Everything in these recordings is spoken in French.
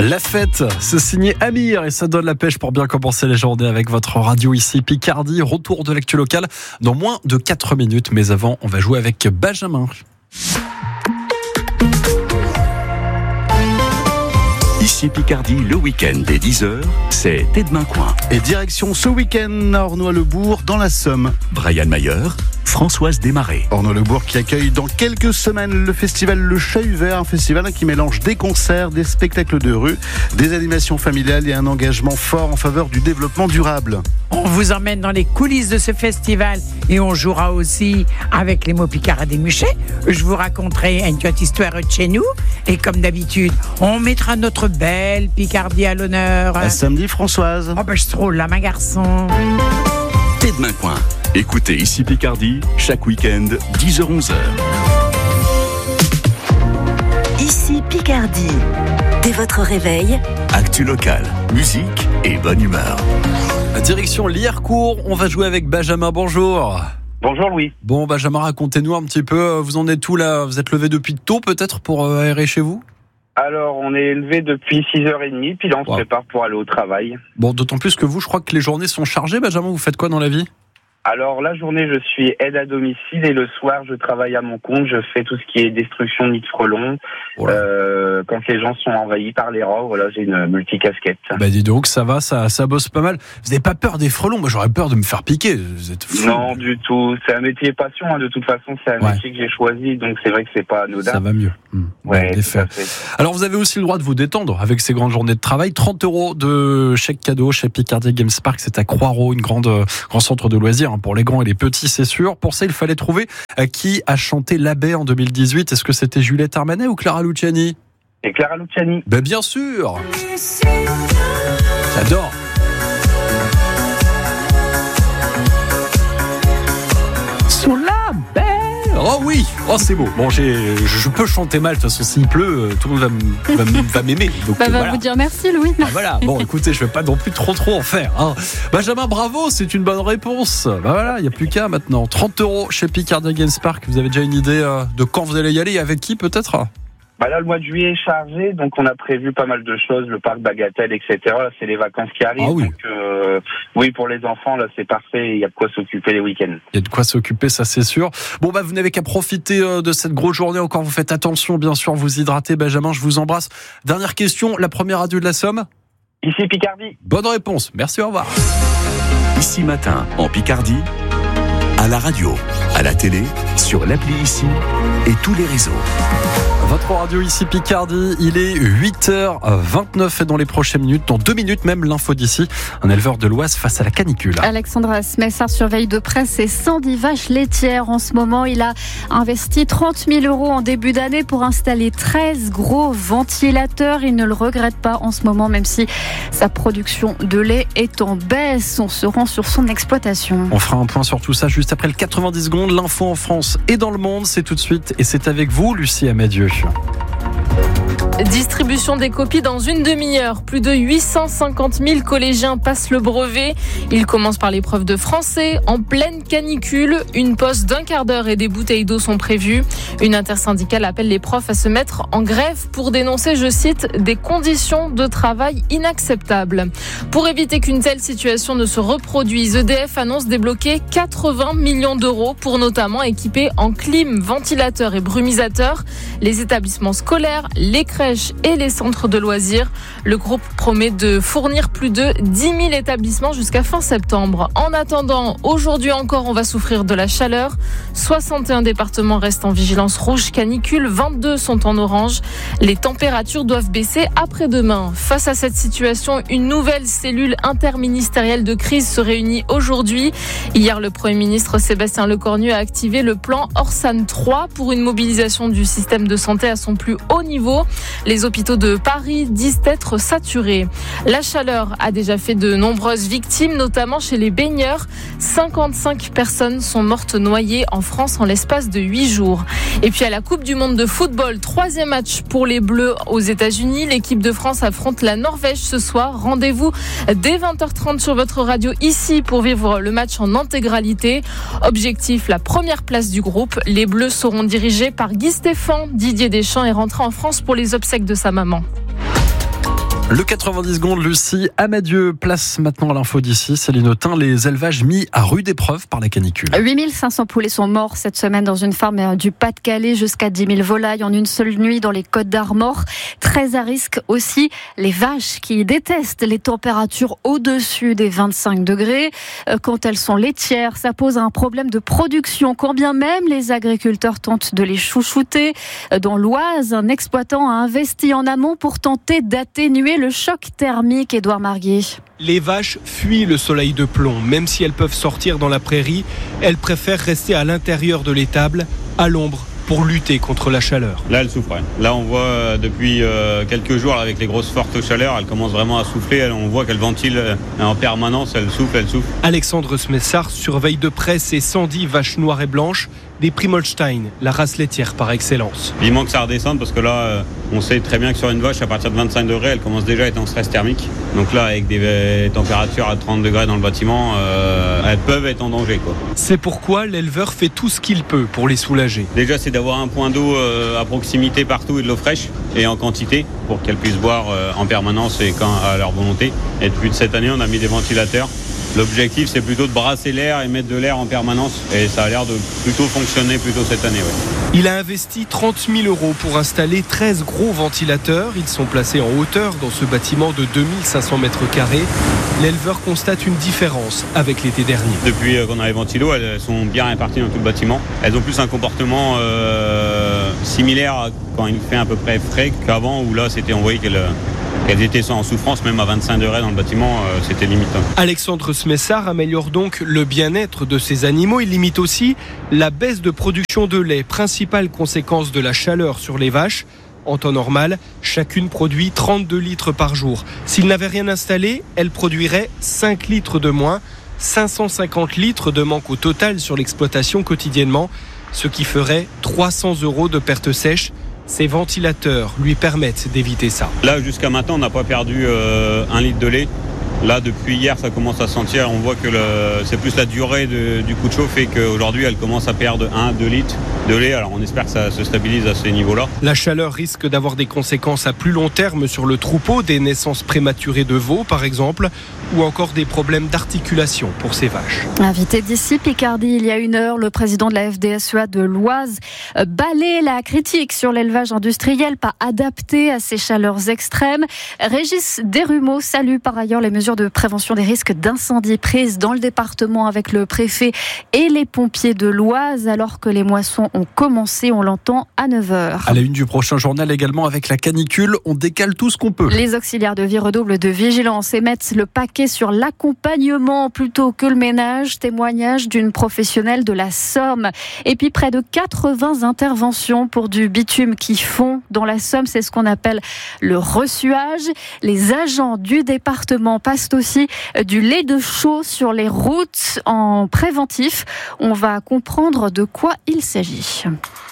La fête, c'est signé Amir et ça donne la pêche pour bien commencer la journée avec votre radio ici Picardie. Retour de l'actu locale dans moins de 4 minutes. Mais avant, on va jouer avec Benjamin. Ici Picardie, le week-end dès 10h, c'est Tête de Main Coin. Et direction ce week-end à Ornois-le-Bourg dans la Somme. Brian Mayer, Françoise Desmarais. Ornois-le-Bourg qui accueille dans quelques semaines le festival Le Chahut Vert, un festival qui mélange des concerts, des spectacles de rue, des animations familiales et un engagement fort en faveur du développement durable. On vous emmène dans les coulisses de ce festival et on jouera aussi avec les mots picards à démucher. Je vous raconterai une petite histoire de chez nous et comme d'habitude, on mettra notre belle Picardie à l'honneur. À samedi, Françoise. Oh ben je trouve là, ma garçon. Tête de Main Coin. Écoutez ici Picardie, chaque week-end, 10h-11h. Ici Picardie. Dès votre réveil, Actu locale, musique et bonne humeur. Direction Lièrecourt, on va jouer avec Benjamin. Bonjour. Bonjour Louis. Bon, Benjamin, racontez-nous un petit peu. Vous en êtes où là ? Vous êtes levé depuis tôt peut-être pour aérer chez vous ? Alors, on est levé depuis 6h30, puis là on se prépare pour aller au travail. Bon, d'autant plus que vous, je crois que les journées sont chargées. Benjamin, vous faites quoi dans la vie ? Alors, la journée, je suis aide à domicile et le soir, je travaille à mon compte. Je fais tout ce qui est destruction de nids de frelons. Quand les gens sont envahis par les rats, voilà, j'ai une multicasquette. Bah, dis donc, ça va, ça bosse pas mal. Vous n'avez pas peur des frelons ? Moi, j'aurais peur de me faire piquer. Vous êtes fou. Non, du tout. C'est un métier passion, hein. De toute façon, c'est un métier que j'ai choisi, donc c'est vrai que c'est pas anodin. Ça va mieux. Ouais, tout à fait. Alors, vous avez aussi le droit de vous détendre avec ces grandes journées de travail. 30 € de chèque cadeau chez Picardie Games Park. C'est à Croix-Ros, une grand centre de loisirs pour les grands et les petits, c'est sûr. Pour ça, il fallait trouver qui a chanté La Baie en 2018. Est-ce que c'était Juliette Armanet ou Clara Luciani ? Et Clara Luciani. Ben bien sûr. J'adore. Sous la baie. Oh oui, oh c'est beau. Bon, je peux chanter mal, de toute façon s'il pleut, tout le monde va m'aimer. Donc, va vous dire merci Louis. Voilà, bon écoutez, je vais pas non plus trop en faire. Hein. Benjamin, bravo, c'est une bonne réponse. Voilà, il n'y a plus qu'à maintenant. 30 € chez Picardie Games Park. Vous avez déjà une idée de quand vous allez y aller et avec qui peut-être ? Là, le mois de juillet est chargé, donc on a prévu pas mal de choses, le parc Bagatelle, etc. Là, c'est les vacances qui arrivent, donc oui, pour les enfants, là, c'est parfait, il y a de quoi s'occuper les week-ends. Il y a de quoi s'occuper, ça c'est sûr. Bon, vous n'avez qu'à profiter de cette grosse journée encore, vous faites attention, bien sûr, vous hydratez. Benjamin, je vous embrasse. Dernière question, la première radio de la Somme ? Ici Picardie. Bonne réponse, merci, au revoir. Ici matin, en Picardie, à la radio, à la télé, sur l'appli Ici et tous les réseaux. Votre radio ici Picardie, il est 8h29 et dans les prochaines minutes, dans 2 minutes même, l'info d'ici, un éleveur de l'Oise face à la canicule. Alexandra Smessard surveille de près ses 110 vaches laitières. En ce moment, il a investi 30 000 € en début d'année pour installer 13 gros ventilateurs. Il ne le regrette pas en ce moment, même si sa production de lait est en baisse. On se rend sur son exploitation. On fera un point sur tout ça juste après le 90 secondes. L'info en France et dans le monde, c'est tout de suite et c'est avec vous, Lucie Amadieu. Distribution des copies dans une demi-heure. Plus de 850 000 collégiens passent le brevet. Ils commencent par l'épreuve de français en pleine canicule. Une pause d'1 quart d'heure et des bouteilles d'eau sont prévues. Une intersyndicale appelle les profs à se mettre en grève pour dénoncer, je cite, des conditions de travail inacceptables. Pour éviter qu'une telle situation ne se reproduise, EDF annonce débloquer 80 millions d'euros pour notamment équiper en clim, ventilateurs et brumisateurs les établissements scolaires, les crèches et les centres de loisirs. Le groupe promet de fournir plus de 10 000 établissements jusqu'à fin septembre. En attendant, aujourd'hui encore, on va souffrir de la chaleur. 61 départements restent en vigilance rouge canicule, 22 sont en orange. Les températures doivent baisser après-demain. Face à cette situation, une nouvelle cellule interministérielle de crise se réunit aujourd'hui. Hier, le Premier ministre Sébastien Lecornu a activé le plan Orsan 3 pour une mobilisation du système de santé à son plus haut niveau. Les hôpitaux de Paris disent être saturés. La chaleur a déjà fait de nombreuses victimes, notamment chez les baigneurs. 55 personnes sont mortes noyées en France en l'espace de 8 jours. Et puis à la Coupe du Monde de football, 3e match pour les Bleus aux États-Unis. L'équipe de France affronte la Norvège ce soir. Rendez-vous dès 20h30 sur votre radio ici pour vivre le match en intégralité. Objectif, la première place du groupe. Les Bleus seront dirigés par Guy Stéphane. Didier Deschamps est rentré en France pour les obsèques de sa maman. Le 90 secondes, Lucie Amadieu place maintenant à l'info d'ici. Céline Autain, les élevages mis à rude épreuve par la canicule. 8500 poulets sont morts cette semaine dans une ferme du Pas-de-Calais, jusqu'à 10 000 volailles en une seule nuit dans les Côtes d'Armor. Très à risque aussi les vaches qui détestent les températures au-dessus des 25 degrés. Quand elles sont laitières, ça pose un problème de production, quand bien même les agriculteurs tentent de les chouchouter. Dans l'Oise, un exploitant a investi en amont pour tenter d'atténuer le choc thermique. Édouard Marguet. Les vaches fuient le soleil de plomb. Même si elles peuvent sortir dans la prairie, elles préfèrent rester à l'intérieur de l'étable, à l'ombre, pour lutter contre la chaleur. Là, elles souffrent. Là, on voit depuis quelques jours, avec les grosses fortes chaleurs, elles commencent vraiment à souffler. On voit qu'elles ventilent en permanence, elles soufflent. Alexandre Smessard surveille de près ces 110 vaches noires et blanches, des Primolstein, la race laitière par excellence. Il manque que ça redescende parce que là, on sait très bien que sur une vache, à partir de 25 degrés, elle commence déjà à être en stress thermique. Donc là, avec des températures à 30 degrés dans le bâtiment, elles peuvent être en danger, quoi. C'est pourquoi l'éleveur fait tout ce qu'il peut pour les soulager. Déjà, c'est d'avoir un point d'eau à proximité partout et de l'eau fraîche et en quantité pour qu'elles puissent boire en permanence et à leur volonté. Et depuis cette année, on a mis des ventilateurs. L'objectif, c'est plutôt de brasser l'air et mettre de l'air en permanence. Et ça a l'air de plutôt fonctionner cette année. Ouais. Il a investi 30 000 € pour installer 13 gros ventilateurs. Ils sont placés en hauteur dans ce bâtiment de 2500 mètres carrés. L'éleveur constate une différence avec l'été dernier. Depuis qu'on a les ventilos, elles sont bien réparties dans tout le bâtiment. Elles ont plus un comportement similaire à quand il fait à peu près frais qu'avant, où là, on voyait qu'elles étaient en souffrance, même à 25 degrés dans le bâtiment, c'était limite. Alexandre Smessard améliore donc le bien-être de ces animaux. Il limite aussi la baisse de production de lait, principale conséquence de la chaleur sur les vaches. En temps normal, chacune produit 32 litres par jour. S'il n'avait rien installé, elle produirait 5 litres de moins. 550 litres de manque au total sur l'exploitation quotidiennement, ce qui ferait 300 € de pertes sèches. Ces ventilateurs lui permettent d'éviter ça. Là, jusqu'à maintenant, on n'a pas perdu 1 litre de lait. Là, depuis hier, ça commence à sentir. On voit que c'est plus la durée du coup de chaud fait qu'aujourd'hui, elle commence à perdre 1-2 litres de lait. Alors, on espère que ça se stabilise à ces niveaux-là. La chaleur risque d'avoir des conséquences à plus long terme sur le troupeau, des naissances prématurées de veaux, par exemple, ou encore des problèmes d'articulation pour ces vaches. Invité d'ici Picardie, il y a 1 heure, le président de la FDSEA de l'Oise balaie la critique sur l'élevage industriel, pas adapté à ces chaleurs extrêmes. Régis Desrumeaux salue par ailleurs les mesures de prévention des risques d'incendie prises dans le département avec le préfet et les pompiers de l'Oise, alors que les moissons ont commencé, on l'entend, à 9h. À la une du prochain journal également, avec la canicule, on décale tout ce qu'on peut. Les auxiliaires de vie redoublent de vigilance et mettent le paquet sur l'accompagnement plutôt que le ménage. Témoignage d'une professionnelle de la Somme. Et puis près de 80 interventions pour du bitume qui fond dans la Somme. C'est ce qu'on appelle le ressuage. Les agents du département passent aussi du lait de chaux sur les routes en préventif. On va comprendre de quoi il s'agit.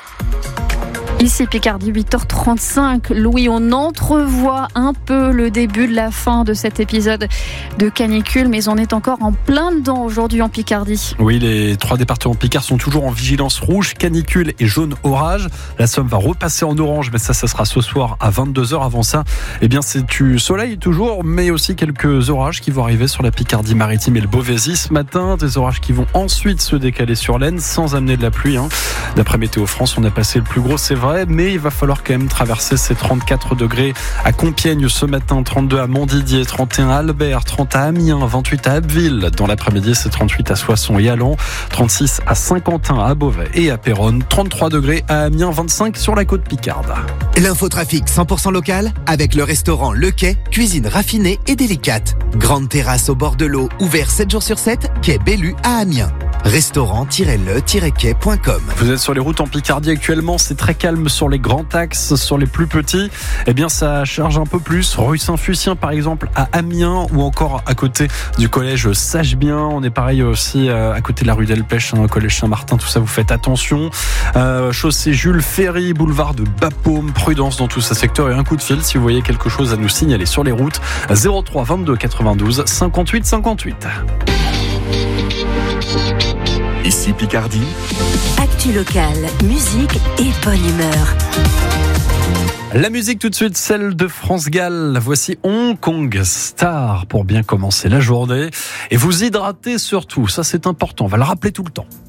Ici Picardie, 8h35. Louis, on entrevoit un peu le début de la fin de cet épisode de canicule, mais on est encore en plein dedans aujourd'hui en Picardie. Oui, les 3 départements picards sont toujours en vigilance rouge, canicule et jaune orage. La Somme va repasser en orange, mais ça sera ce soir à 22h. Avant ça, c'est du soleil toujours, mais aussi quelques orages qui vont arriver sur la Picardie maritime et le Beauvaisis ce matin. Des orages qui vont ensuite se décaler sur l'Aisne sans amener de la pluie. D'après Météo France, on a passé le plus gros, c'est vrai, mais il va falloir quand même traverser ces 34 degrés à Compiègne ce matin, 32 à Montdidier, 31 à Albert, 30 à Amiens, 28 à Abbeville. Dans l'après-midi, c'est 38 à Soissons et à Laon, 36 à Saint-Quentin, à Beauvais et à Péronne, 33 degrés à Amiens, 25 sur la côte picarde. L'infotrafic 100% local avec le restaurant Le Quai, cuisine raffinée et délicate. Grande terrasse au bord de l'eau, ouvert 7 jours sur 7, quai Bellu à Amiens. Restaurant-le-quai.com. Vous êtes sur les routes en Picardie actuellement, c'est très calme sur les grands axes, sur les plus petits, ça charge un peu plus. Rue Saint-Fucien par exemple à Amiens ou encore à côté du collège Sagebien. On est pareil aussi à côté de la rue Delpech, collège Saint-Martin, tout ça vous faites attention. Chaussée Jules Ferry, boulevard de Bapaume, prudence dans tout ce secteur et un coup de fil si vous voyez quelque chose à nous signaler sur les routes. 03 22 92 58 58. Ici Picardie. Actu locale, musique et bonne humeur. La musique tout de suite, celle de France Gall. Voici Hong Kong Star pour bien commencer la journée. Et vous hydrater surtout, ça c'est important, on va le rappeler tout le temps.